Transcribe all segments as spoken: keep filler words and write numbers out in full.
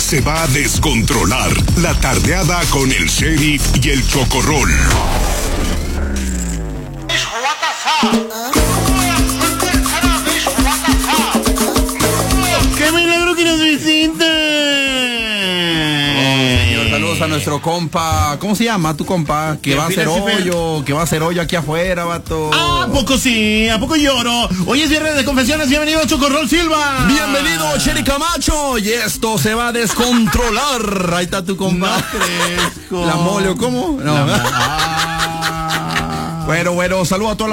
se va a descontrolar. La tardeada con el Sheriff y el Chocorrol. ¡Qué milagro que nos visita! Oh, saludos a nuestro compa. ¿Cómo se llama tu compa? Que va a hacer hoyo, que va a hacer hoyo aquí afuera, vato. Ah, ¿a poco sí? ¿A poco lloro? Hoy es viernes de confesiones. Bienvenido, Chocorrol Silva. Bienvenido, Cheri Camacho. Y esto se va a descontrolar. Ahí está tu compa. No fresco. La mole, ¿cómo? No. La ah. Bueno, bueno, saludo a toda la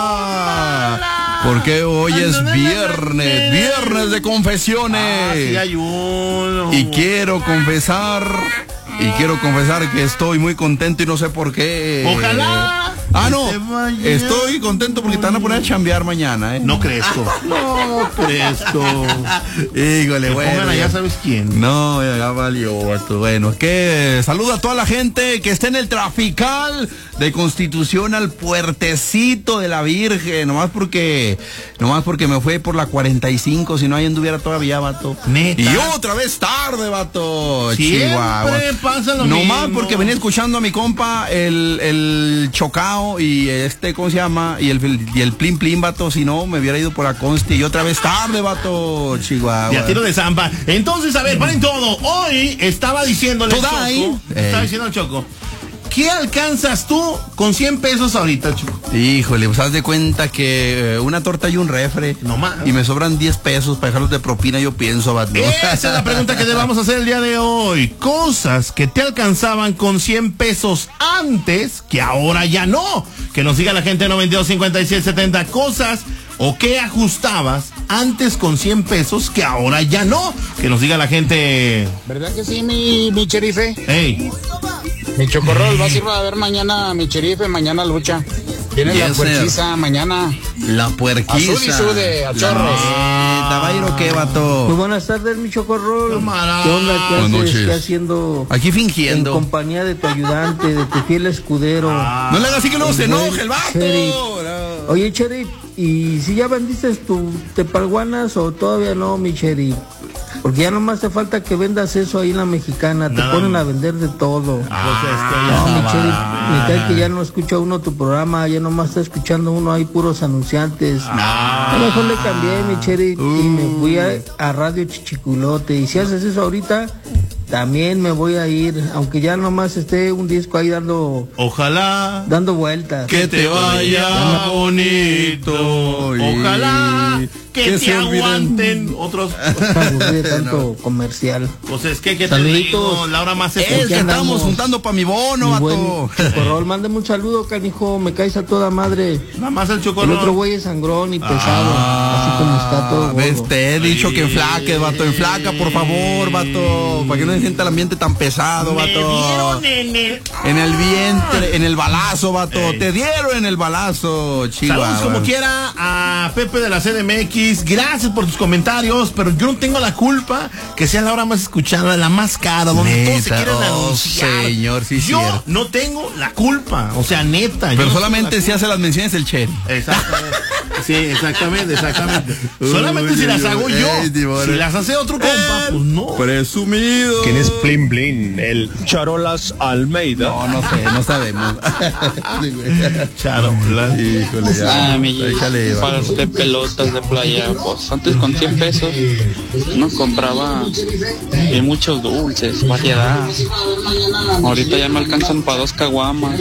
bandera. Porque hoy es viernes, viernes de confesiones. Ah, sí hay uno. Y quiero confesar, y quiero confesar que estoy muy contento y no sé por qué. Ojalá. Ah, no, estoy contento porque te van a poner a chambear mañana, ¿eh? No crezco. No crezco. Híjole, bueno. Pongan allá, ¿sabes quién? No, ya valió esto. Bueno, es que saludo a toda la gente que está en el trafical de Constitución al Puertecito de la Virgen, nomás porque, nomás porque me fue por la cuarenta y cinco, si no ahí anduviera todavía, vato. Neta. Y otra vez tarde, vato. Siempre Chihuahua. pasa lo Nomás mismo. porque venía escuchando a mi compa el, el Chocao y este, ¿cómo se llama? Y el, y el Plin Plin, vato, si no me hubiera ido por la Consti y otra vez tarde, vato. Chihuahua. Y a tiro de zamba. Entonces, a ver, paren todo. Hoy estaba diciéndole al Choco, Eh. estaba diciendo al Choco, ¿qué alcanzas tú con cien pesos ahorita, Choco? Híjole, pues haz de cuenta que eh, una torta y un refre. No más. Y me sobran diez pesos para dejarlos de propina, yo pienso, vato. Esa es la pregunta que te vamos a hacer el día de hoy. Cosas que te alcanzaban con cien pesos antes, que ahora ya no. Que nos diga la gente noventa y dos, cincuenta y siete, setenta. Cosas o qué ajustabas antes con cien pesos, que ahora ya no. Que nos diga la gente. ¿Verdad que sí, mi, mi cherife? Hey. Mi Chocorrol, vas a ir a ver mañana mi cherife, mañana lucha. Viene Yes, la puerquiza mañana. La puerquiza. A sud y sude, a chorros. ¿Te va a ir o qué, vato? Muy buenas tardes, mi Chocorrol. Camarada. ¿Qué onda? ¿Qué Buenas haces? noches. ¿Qué haciendo? Aquí En fingiendo. compañía de tu ayudante, de tu fiel escudero. No le hagas así que luego se enoje el vato. Sheriff. No. Oye, Sheriff, ¿y si ya vendiste tu tepalguanas o todavía no, mi Sheriff? Porque ya nomás te falta que vendas eso ahí en la Mexicana. Te Nada. ponen a vender de todo. Ah, No, mi Sheriff, ni tal que ya no escucha uno tu programa, ya nomás está escuchando uno ahí puros anunciantes. A lo mejor le cambié, mi Sheriff, y me fui a, a Radio Chichiculote. Y si haces eso ahorita, también me voy a ir, aunque ya nomás esté un disco ahí dando, Ojalá dando vueltas. que te vaya bonito. Ojalá que, que te se olviden. aguanten otros. Para aburrir de tanto comercial. Pues es que, ¿qué te Saluditos. digo? La hora más Es especial. que andamos. estamos juntando para mi bono, Mi vato. buen Chocorrol, mándame un saludo, canijo, me caes a toda madre. Nada más el El Chocorrol. otro güey es sangrón y pesado, así como está todo gordo. ¿Ves? Te he dicho que enflaques, vato. Enflaca, por favor, vato. Para que no se sienta el ambiente tan pesado, Me vato. dieron en el... En el vientre, en el balazo, vato. Ey. Te dieron en el balazo, chihuahua. Saludos como quiera a Pepe de la C D M X. Gracias por tus comentarios, pero yo no tengo la culpa que sea la hora más escuchada, la más cara, donde todos se Neta, quieren oh, anunciar. señor, sí, yo cierto. no tengo la culpa, o sea, neta. yo Pero no solamente tengo si hace las menciones el Cherry. la- Exactamente. Sí, exactamente, exactamente. Solamente Uy, si las uy, hago uy, yo. ey, Timón. Si las hace otro compa, pues no. Presumido. ¿Quién es Blin Blin? El Charolas Almeida. No, no sé, no sabemos. Sí, güey. Charola. Híjole, ya. Ah, mi Déjale, vato. par de pelotas de playa, pues antes con cien pesos no compraba y muchos dulces, variedad. Ahorita ya me alcanzan para dos caguamas.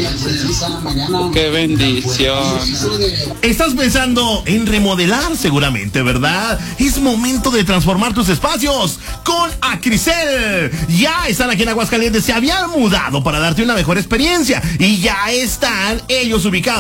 ¡Qué bendición! Estás pensando en remodelar seguramente, ¿verdad? Es momento de transformar tus espacios con Acricel. Ya están aquí en Aguascalientes, se habían mudado para darte una mejor experiencia y ya están ellos ubicados